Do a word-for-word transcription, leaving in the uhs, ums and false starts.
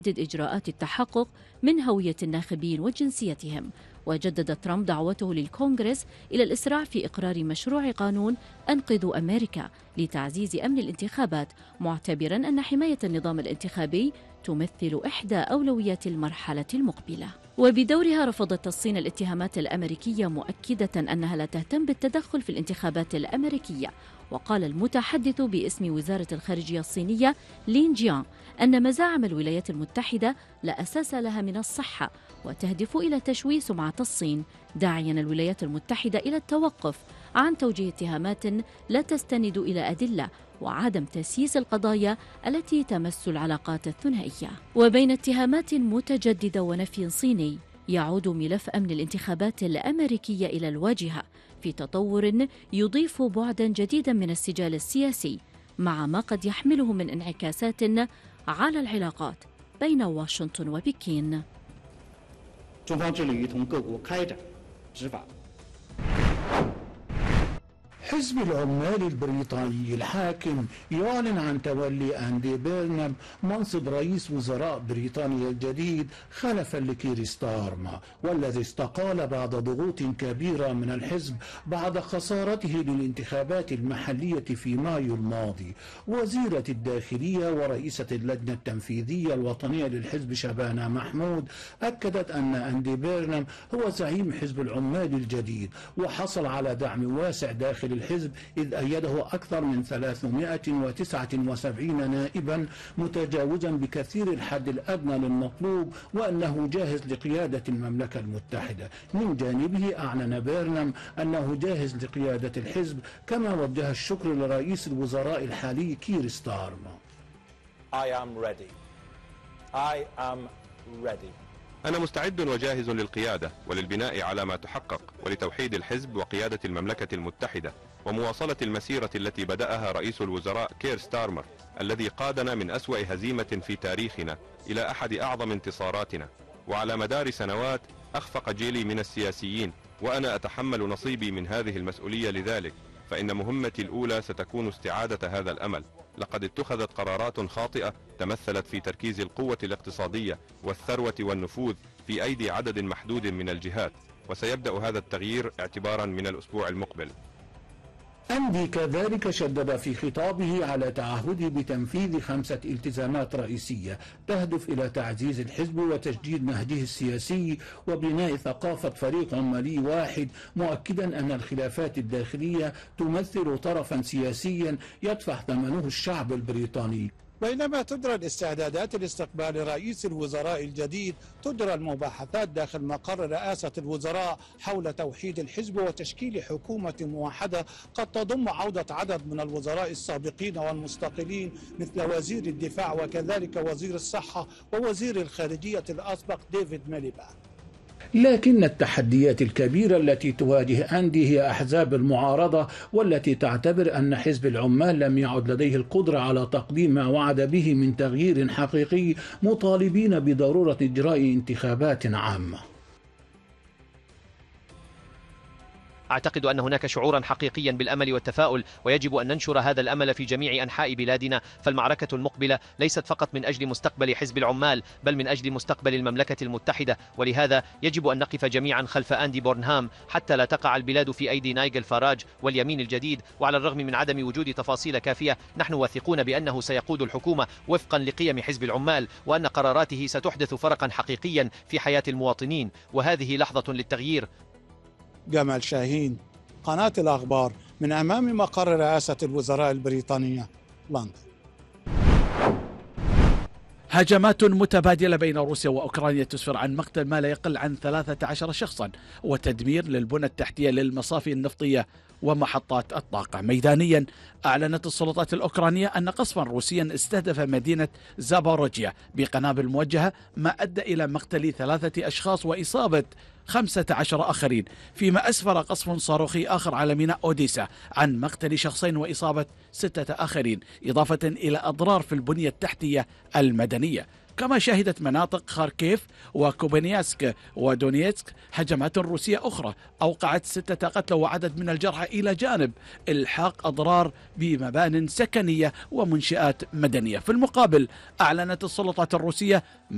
إجراءات التحقق من هوية الناخبين وجنسيتهم. وجدد ترامب دعوته للكونغرس إلى الإسراع في إقرار مشروع قانون أنقذوا أمريكا لتعزيز أمن الانتخابات، معتبرا أن حماية النظام الانتخابي تمثل إحدى أولويات المرحلة المقبلة. وبدورها رفضت الصين الاتهامات الأمريكية، مؤكدة أنها لا تهتم بالتدخل في الانتخابات الأمريكية. وقال المتحدث باسم وزارة الخارجية الصينية لين جيان أن مزاعم الولايات المتحدة لا أساس لها من الصحة وتهدف إلى تشويه سمعة الصين، داعيا الولايات المتحدة إلى التوقف عن توجيه اتهامات لا تستند إلى أدلة وعدم تسييس القضايا التي تمس العلاقات الثنائية. وبين اتهامات متجددة ونفي صيني، يعود ملف أمن الانتخابات الأمريكية إلى الواجهة في تطور يضيف بعدا جديدا من السجال السياسي، مع ما قد يحمله من انعكاسات على العلاقات بين واشنطن وبكين. حزب العمال البريطاني الحاكم يعلن عن تولي أندي بيرنام منصب رئيس وزراء بريطانيا الجديد خلفا لكير ستارمر، والذي استقال بعد ضغوط كبيرة من الحزب بعد خسارته للانتخابات المحلية في مايو الماضي. وزيرة الداخلية ورئيسة اللجنة التنفيذية الوطنية للحزب شبانة محمود أكدت أن أندي بيرنام هو زعيم حزب العمال الجديد، وحصل على دعم واسع داخل الحزب إذ أيده أكثر من ثلاثمائة وتسعة وسبعين نائبا، متجاوزا بكثير الحد الأدنى للمطلوب، وأنه جاهز لقيادة المملكة المتحدة. من جانبه أعلن بيرنام أنه جاهز لقيادة الحزب، كما وجه الشكر لرئيس الوزراء الحالي كير ستارمر. I am ready. I am ready. أنا مستعد وجاهز للقيادة وللبناء على ما تحقق ولتوحيد الحزب وقيادة المملكة المتحدة ومواصلة المسيرة التي بدأها رئيس الوزراء كير ستارمر الذي قادنا من أسوأ هزيمة في تاريخنا إلى أحد أعظم انتصاراتنا. وعلى مدار سنوات أخفق جيلي من السياسيين، وأنا أتحمل نصيبي من هذه المسؤولية، لذلك فإن مهمتي الأولى ستكون استعادة هذا الأمل. لقد اتخذت قرارات خاطئة تمثلت في تركيز القوة الاقتصادية والثروة والنفوذ في أيدي عدد محدود من الجهات، وسيبدأ هذا التغيير اعتبارا من الأسبوع المقبل. أندي كذلك شدد في خطابه على تعهده بتنفيذ خمسة التزامات رئيسية تهدف إلى تعزيز الحزب وتجديد نهجه السياسي وبناء ثقافة فريق عمالي واحد، مؤكدا أن الخلافات الداخلية تمثل طرفا سياسيا يدفع ثمنه الشعب البريطاني. بينما تجرى الاستعدادات لاستقبال رئيس الوزراء الجديد، تجرى المباحثات داخل مقر رئاسة الوزراء حول توحيد الحزب وتشكيل حكومة موحدة قد تضم عودة عدد من الوزراء السابقين والمستقلين مثل وزير الدفاع وكذلك وزير الصحة ووزير الخارجية الأسبق ديفيد ميليبان. لكن التحديات الكبيرة التي تواجه أندي هي أحزاب المعارضة، والتي تعتبر أن حزب العمال لم يعد لديه القدرة على تقديم ما وعد به من تغيير حقيقي، مطالبين بضرورة إجراء انتخابات عامة. أعتقد أن هناك شعورا حقيقيا بالأمل والتفاؤل، ويجب أن ننشر هذا الأمل في جميع أنحاء بلادنا. فالمعركة المقبلة ليست فقط من أجل مستقبل حزب العمال، بل من أجل مستقبل المملكة المتحدة، ولهذا يجب أن نقف جميعا خلف أندي بورنهام حتى لا تقع البلاد في أيدي نايجل فاراج واليمين الجديد. وعلى الرغم من عدم وجود تفاصيل كافية، نحن واثقون بأنه سيقود الحكومة وفقا لقيم حزب العمال، وأن قراراته ستحدث فرقا حقيقيا في حياة المواطنين، وهذه لحظة للتغيير. جمال شاهين، قناة الأخبار، من أمام مقر رئاسة الوزراء البريطانية، لندن. هجمات متبادلة بين روسيا وأوكرانيا تسفر عن مقتل ما لا يقل عن ثلاثة عشر شخصا وتدمير للبنى التحتية للمصافي النفطية ومحطات الطاقة. ميدانيا، أعلنت السلطات الأوكرانية أن قصفا روسيا استهدف مدينة زاباروجيا بقنابل موجهة، ما أدى إلى مقتل ثلاثة أشخاص وإصابة خمسة عشر آخرين، فيما أسفر قصف صاروخي آخر على ميناء أوديسا عن مقتل شخصين وإصابة ستة آخرين، إضافة إلى أضرار في البنية التحتية المدنية. كما شهدت مناطق خاركيف وكوبانياسك ودونيتسك هجمات روسية أخرى أوقعت ستة قتلى وعدد من الجرحى، إلى جانب إلحاق أضرار بمبان سكنية ومنشآت مدنية. في المقابل، أعلنت السلطات الروسية